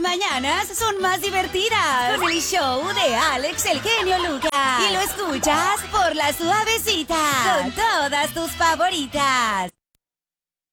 mañanas son más divertidas con el show de Alex el genio Lucas. Y lo escuchas por La Suavecita con todas tus favoritas.